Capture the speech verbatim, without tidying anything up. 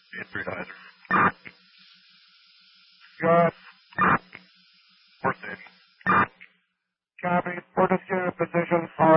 Three nine. Good. Four stage. Copy. We're just getting a position for